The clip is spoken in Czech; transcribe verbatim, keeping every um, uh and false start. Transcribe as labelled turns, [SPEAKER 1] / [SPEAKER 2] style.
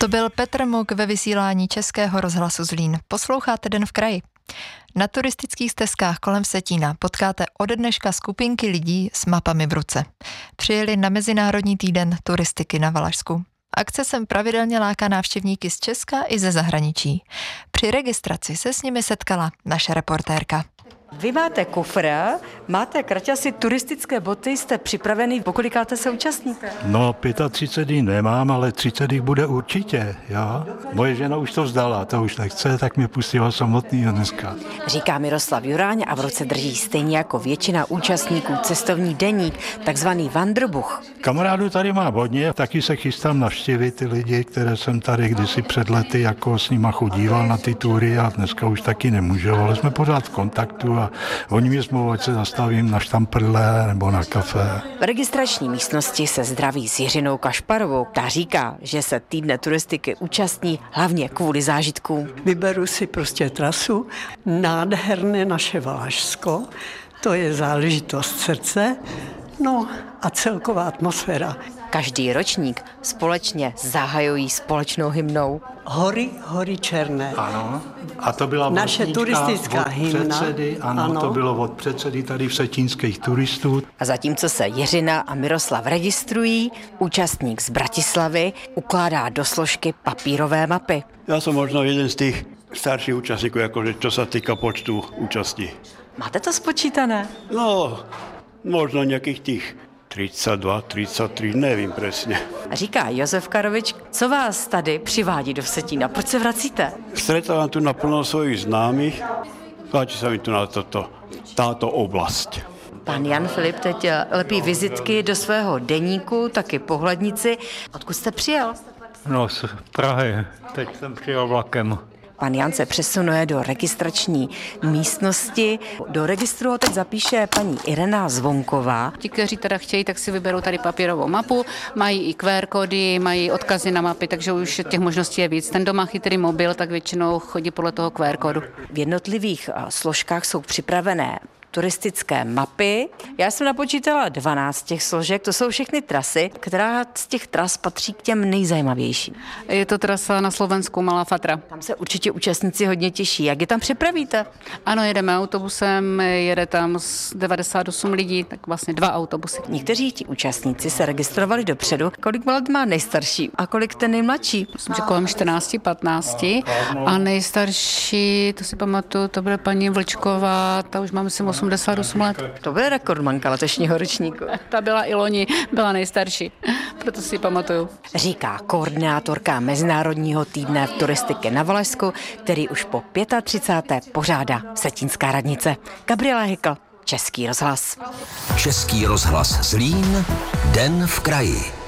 [SPEAKER 1] To byl Petr Muk ve vysílání Českého rozhlasu Zlín. Posloucháte Den v kraji. Na turistických stezkách kolem Vsetína potkáte ode dneška skupinky lidí s mapami v ruce. Přijeli na Mezinárodní týden turistiky na Valašsku. Akce sem pravidelně láká návštěvníky z Česka i ze zahraničí. Při registraci se s nimi setkala naše reportérka.
[SPEAKER 2] Vy máte kufr, máte kraťasy, turistické boty, jste připravený, pokolikáte se účastníka?
[SPEAKER 3] No, třicet pět dní nemám, ale třicet jich bude určitě, jo. Moje žena už to vzdala, to už nechce, tak mě pustila samotného dneska.
[SPEAKER 2] Říká Miroslav Juráň a v ruce drží stejně jako většina účastníků cestovní deník, takzvaný Wanderbuch.
[SPEAKER 3] Kamarádů tady mám hodně, taky se chystám navštívit ty lidi, které jsem tady kdysi před lety jako s nima chodíval na ty tury a dneska už taky nemůžu, ale jsme pořád v kontaktu a oni mě smlouvají, ať se zastavím na štamprle nebo na kafe.
[SPEAKER 2] V registrační místnosti se zdraví s Jiřinou Kašparovou. Ta říká, že se týdne turistiky účastní hlavně kvůli zážitkům.
[SPEAKER 4] Vyberu si prostě trasu, nádherné naše Valašsko, to je záležitost srdce, no a celková atmosféra.
[SPEAKER 2] Každý ročník společně zahajují společnou hymnou.
[SPEAKER 4] Hory, hory černé.
[SPEAKER 3] Ano, a to byla
[SPEAKER 4] naše turistická hymna.
[SPEAKER 3] Předsedy, ano, ano, to bylo od předsedy tady vsetínských turistů.
[SPEAKER 2] A zatímco se Jiřina a Miroslav registrují, účastník z Bratislavy ukládá do složky papírové mapy.
[SPEAKER 5] Já jsem možná jeden z těch starších účastníků, jakože čo se týká počtu účastí.
[SPEAKER 2] Máte to spočítané?
[SPEAKER 5] No, možná nějakých těch třicet dva, třicet tři, nevím přesně.
[SPEAKER 2] Říká Josef Karovič, co vás tady přivádí do Vsetína? Proč se vracíte?
[SPEAKER 5] Stretávám tu naplno svojich známých, páči se mi tu na toto, táto oblast.
[SPEAKER 2] Pan Jan Filip teď lepí vizitky do svého deníku, taky pohlednici. Odkud jste přijel?
[SPEAKER 6] No, z Prahy. Teď jsem přijel vlakem.
[SPEAKER 2] Pan Jan se přesunuje do registrační místnosti. Do registru ho teď zapíše paní Irena Zvonková.
[SPEAKER 7] Ti, kteří teda chtějí, tak si vyberou tady papírovou mapu, mají i Q R kódy, mají odkazy na mapy, takže už těch možností je víc. Ten, kdo má chytrý mobil, tak většinou chodí podle toho Q R kódu.
[SPEAKER 2] V jednotlivých složkách jsou připravené turistické mapy. Já jsem napočítala dvanáct těch složek, to jsou všechny trasy, která z těch tras patří k těm nejzajímavějším.
[SPEAKER 7] Je to trasa na Slovensku Malá Fatra.
[SPEAKER 2] Tam se určitě účastníci hodně těší. Jak je tam přepravíte?
[SPEAKER 7] Ano, jedeme autobusem, jede tam devadesát osm lidí, tak vlastně dva autobusy.
[SPEAKER 2] Někteří ti účastníci se registrovali dopředu. Kolik let má nejstarší a kolik ten nejmladší?
[SPEAKER 7] Myslím, že kolem čtrnáct patnáct. A nejstarší, to si pamatuju, to bude paní Vlčková, ta už má myslím osmdesát osm let.
[SPEAKER 2] To bude rekordmanka letošního ročníku.
[SPEAKER 7] Ta byla i loni, byla nejstarší, proto si pamatuju.
[SPEAKER 2] Říká koordinátorka Mezinárodního týdne turistiky na Valašsku, který už po třicáté páté pořádá Vsetínská radnice. Gabriela Hykl, Český rozhlas.
[SPEAKER 8] Český rozhlas Zlín, Den v kraji.